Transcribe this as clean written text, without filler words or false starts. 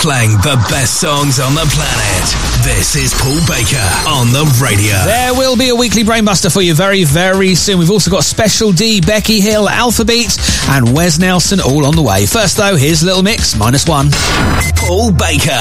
playing the best songs on the planet. This is Paul Baker on the radio. There will be a weekly Brainbuster for you very, very soon. We've also got Special D, Becky Hill, Alphabeat, and Wes Nelson all on the way. First, though, here's Little Mix, -1. Paul Baker.